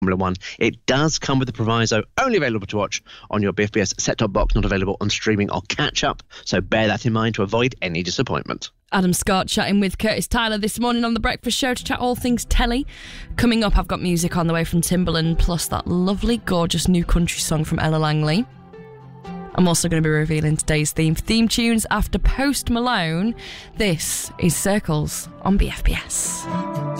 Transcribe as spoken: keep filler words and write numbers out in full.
Formula One. It does come with a proviso, only available to watch on your B F B S set-top box, not available on streaming or catch-up. So bear that in mind to avoid any disappointment. Adam Scott chatting with Curtis Tyler this morning on The Breakfast Show to chat all things telly. Coming up, I've got music on the way from Timbaland, plus that lovely, gorgeous new country song from Ella Langley. I'm also going to be revealing today's theme theme tunes after Post Malone. This is Circles on B F B S.